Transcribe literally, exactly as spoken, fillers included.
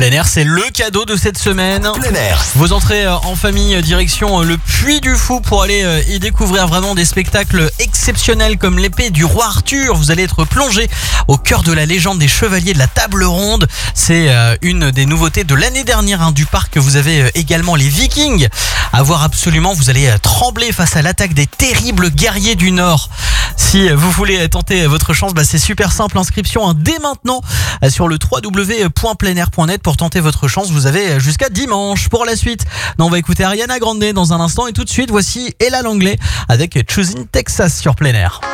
Plein air, c'est le cadeau de cette semaine. Plein air. Vos entrées en famille direction le Puy du Fou pour aller y découvrir vraiment des spectacles exceptionnels comme l'épée du roi Arthur. Vous allez être plongé au cœur de la légende des chevaliers de la table ronde. C'est une des nouveautés de l'année dernière hein, du parc. Vous avez également les Vikings à voir absolument. Vous allez trembler face à l'attaque des terribles guerriers du Nord. Si vous voulez tenter votre chance, bah c'est super simple. Inscription hein, dès maintenant sur le w w w point plein air point net pour tenter votre chance. Vous avez jusqu'à dimanche. Pour la suite, on va écouter Ariana Grande dans un instant et tout de suite, voici Ella Langlais avec Choosing Texas sur Plein Air.